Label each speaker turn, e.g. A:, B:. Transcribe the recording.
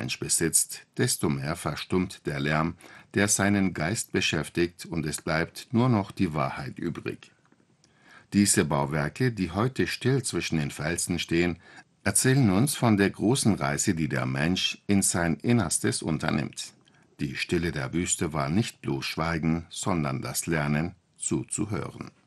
A: Mensch besitzt, desto mehr verstummt der Lärm, der seinen Geist beschäftigt, und es bleibt nur noch die Wahrheit übrig. Diese Bauwerke, die heute still zwischen den Felsen stehen, erzählen uns von der großen Reise, die der Mensch in sein Innerstes unternimmt. Die Stille der Wüste war nicht bloß Schweigen, sondern das Lernen, zuzuhören.